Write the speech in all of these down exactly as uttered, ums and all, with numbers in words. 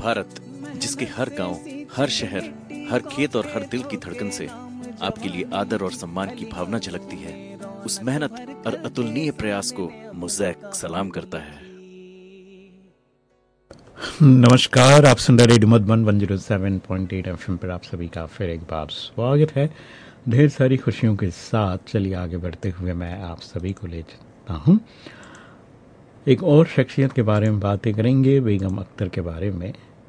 भारत, जिसके हर गांव, हर शहर, हर खेत और हर दिल की धड़कन से आपके लिए आदर और सम्मान की भावना झलकती है, उस मेहनत और अतुलनीय प्रयास को मोज़ेक सलाम करता है। नमस्कार, आप सुन रहे रेडियो मधुबन एक सौ सात पॉइंट आठ एफएम पर आप सभी का फिर एक बार स्वागत है। ढेर सारी खुशियों के साथ चलिए आगे बढ़ते हुए मैं आप सभी को ले चलता हूँ। एक और शख्सियत के बारे में बातें करेंगे, बेगम अख्तर के बारे में।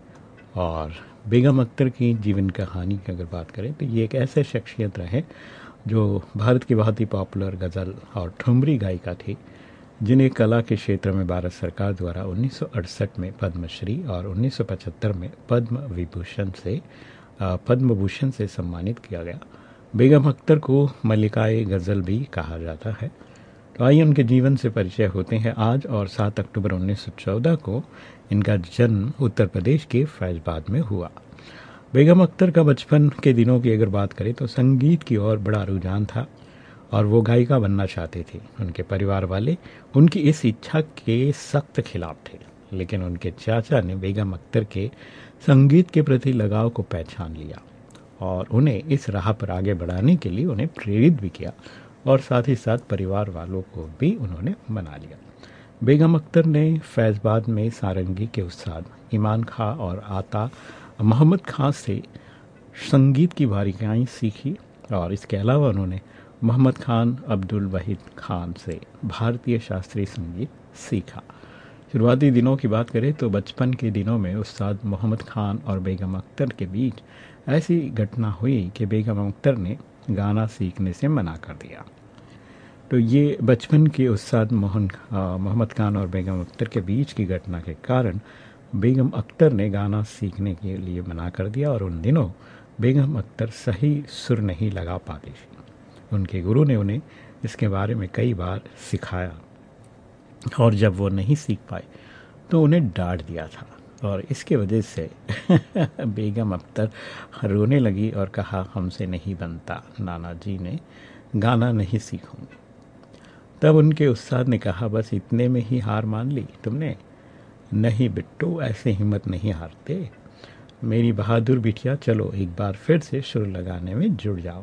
और बेगम अख्तर की जीवन कहानी की अगर बात करें तो ये एक ऐसे शख्सियत रहे जो भारत की बहुत ही पॉपुलर गज़ल और ठुमरी गायिका थी, जिन्हें कला के क्षेत्र में भारत सरकार द्वारा उन्नीस सौ अड़सठ में पद्मश्री और उन्नीस सौ पचहत्तर में पद्म विभूषण से पद्म भूषण से सम्मानित किया गया। बेगम अख्तर को मल्लिकाए गज़ल भी कहा जाता है। तो आइए उनके जीवन से परिचय होते हैं आज। और सात अक्टूबर उन्नीस सौ चौदह को इनका जन्म उत्तर प्रदेश के फैज़ाबाद में हुआ। बेगम अख्तर का बचपन के दिनों की अगर बात करें तो संगीत की ओर बड़ा रुझान था और वो गायिका बनना चाहते थे। उनके परिवार वाले उनकी इस इच्छा के सख्त खिलाफ थे, लेकिन उनके चाचा ने बेगम अख्तर के संगीत के प्रति लगाव को पहचान लिया और उन्हें इस राह पर आगे बढ़ाने के लिए उन्हें प्रेरित भी किया और साथ ही साथ परिवार वालों को भी उन्होंने मना लिया। बेगम अख्तर ने फैज़ाबाद में सारंगी के उस्ताद ईमान खां और आता मोहम्मद खां से संगीत की बारीकियाँ सीखी और इसके अलावा उन्होंने मोहम्मद खान अब्दुल वहीद खान से भारतीय शास्त्रीय संगीत सीखा। शुरुआती दिनों की बात करें तो बचपन के दिनों में उस्ताद मोहम्मद खान और बेगम अख्तर के बीच ऐसी घटना हुई कि बेगम अख्तर ने गाना सीखने से मना कर दिया। तो ये बचपन के उस्ताद मोहन मोहम्मद खान और बेगम अख्तर के बीच की घटना के कारण बेगम अख्तर ने गाना सीखने के लिए मना कर दिया और उन दिनों बेगम अख्तर सही सुर नहीं लगा पाती थी। उनके गुरु ने उन्हें इसके बारे में कई बार सिखाया और जब वो नहीं सीख पाए तो उन्हें डांट दिया था और इसके वजह से बेगम अख्तर रोने लगी और कहा, हमसे नहीं बनता, नाना जी ने गाना नहीं सीखूंगी। तब उनके उस्ताद ने कहा, बस इतने में ही हार मान ली तुमने? नहीं बिट्टू, ऐसे हिम्मत नहीं हारते। मेरी बहादुर बिटिया, चलो एक बार फिर से सुर लगाने में जुड़ जाओ।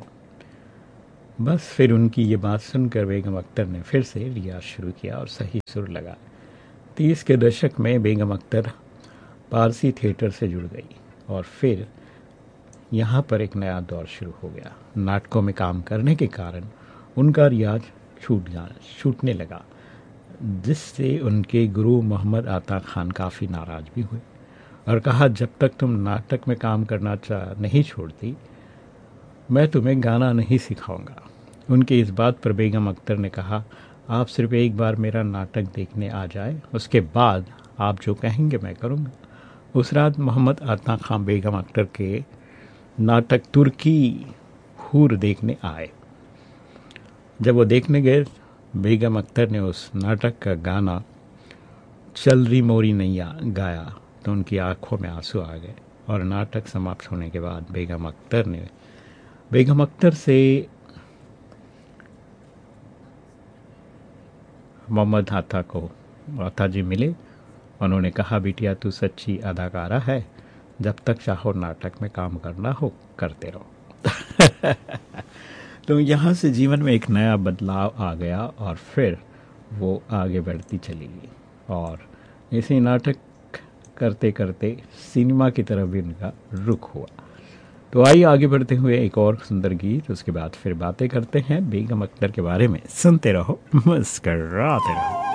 बस फिर उनकी ये बात सुनकर बेगम अख्तर ने फिर से रियाज शुरू किया और सही सुर लगा। तीस के दशक में बेगम अख्तर पारसी थिएटर से जुड़ गई और फिर यहाँ पर एक नया दौर शुरू हो गया। नाटकों में काम करने के कारण उनका रियाज छूट जा छूटने लगा, जिससे उनके गुरु मोहम्मद आता खान काफ़ी नाराज़ भी हुए और कहा, जब तक तुम नाटक में काम करना चाह नहीं छोड़ती मैं तुम्हें गाना नहीं सिखाऊंगा। उनकी इस बात पर बेगम अख्तर ने कहा, आप सिर्फ एक बार मेरा नाटक देखने आ जाए, उसके बाद आप जो कहेंगे मैं करूंगा। उस रात मोहम्मद आता खान बेगम अख्तर के नाटक तुर्की हूर देखने आए। जब वो देखने गए, बेगम अख्तर ने उस नाटक का गाना चल रही मोरी नैया गाया तो उनकी आंखों में आंसू आ गए और नाटक समाप्त होने के बाद बेगम अख्तर ने बेगम अख्तर से मोहम्मद आता को आता जी मिले। उन्होंने कहा, बिटिया तू सच्ची अदाकारा है, जब तक चाहो नाटक में काम करना हो करते रहो। तो यहाँ से जीवन में एक नया बदलाव आ गया और फिर वो आगे बढ़ती चली गई और इसी नाटक करते करते सिनेमा की तरफ भी उनका रुख हुआ। तो आइए आगे बढ़ते हुए एक और सुंदर गीत, उसके बाद फिर बातें करते हैं बेगम अख्तर के बारे में। सुनते रहो, मुस्कराते रहो।